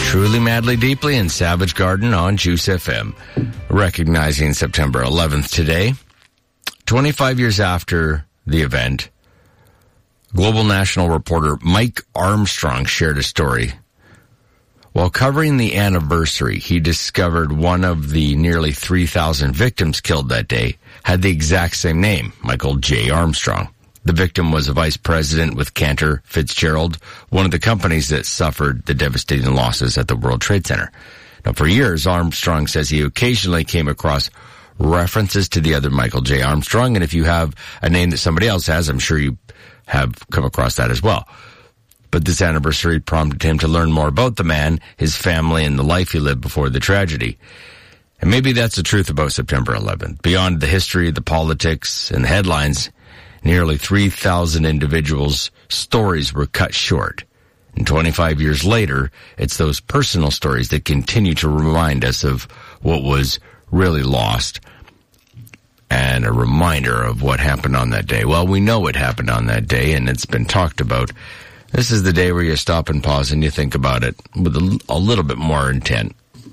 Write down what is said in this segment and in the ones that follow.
Truly, Madly, Deeply in Savage Garden on Juice FM. Recognizing September 11th today, 25 years after the event, Global National reporter Mike Armstrong shared a story. While covering the anniversary, he discovered one of the nearly 3,000 victims killed that day had the exact same name, Michael J. Armstrong. The victim was a vice president with Cantor Fitzgerald, one of the companies that suffered the devastating losses at the World Trade Center. Now, for years, Armstrong says he occasionally came across references to the other Michael J. Armstrong, and if you have a name that somebody else has, I'm sure you have come across that as well. But this anniversary prompted him to learn more about the man, his family, and the life he lived before the tragedy. And maybe that's the truth about September 11th. Beyond the history, the politics, and the headlines, nearly 3,000 individuals' stories were cut short. And 25 years later, it's those personal stories that continue to remind us of what was really lost and a reminder of what happened on that day. Well, we know what happened on that day, and it's been talked about. This is the day where you stop and pause and you think about it with a little bit more intent.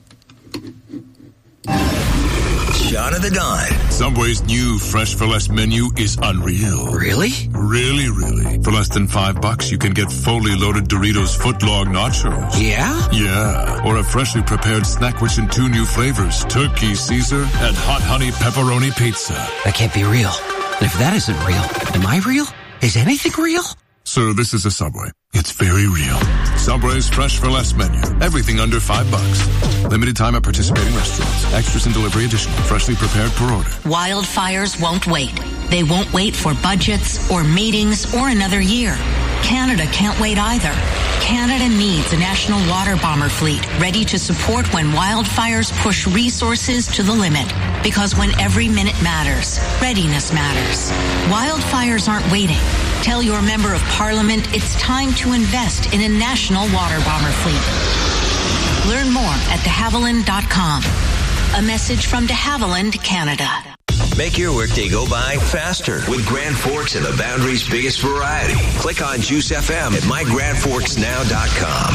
Shot of the Dawn. Subway's new Fresh for Less menu is unreal. Really? Really, really. For less than $5, you can get fully loaded Doritos footlong nachos. Yeah? Yeah. Or a freshly prepared snack rich in 2 new flavors, Turkey Caesar and Hot Honey Pepperoni Pizza. That can't be real. If that isn't real, am I real? Is anything real? Sir, this is a Subway. It's very real. Subway's Fresh for Less menu. Everything under $5. Limited time at participating restaurants. Extras and delivery additional. Freshly prepared per order. Wildfires won't wait. They won't wait for budgets or meetings or another year. Canada can't wait either. Canada needs a national water bomber fleet ready to support when wildfires push resources to the limit. Because when every minute matters, readiness matters. Wildfires aren't waiting. Tell your member of parliament it's time to invest in a national water bomber fleet. Learn more at dehaviland.com. A message from De Havilland, Canada. Make your workday go by faster with Grand Forks and the Boundary's biggest variety. Click on Juice FM at mygrandforksnow.com.